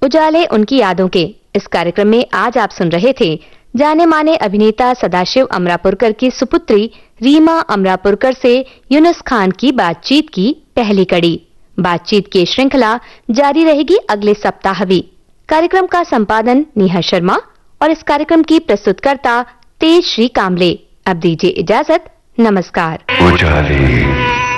उजाले उनकी यादों के इस कार्यक्रम में आज आप सुन रहे थे जाने माने अभिनेता सदाशिव अमरापुरकर की सुपुत्री रीमा अमरापुरकर से यूनुस खान की बातचीत की पहली कड़ी। बातचीत की श्रृंखला जारी रहेगी अगले सप्ताह भी। कार्यक्रम का संपादन नेहा शर्मा और इस कार्यक्रम की प्रस्तुतकर्ता तेज श्री कामले। अब दीजिए इजाजत, नमस्कार। उजाले।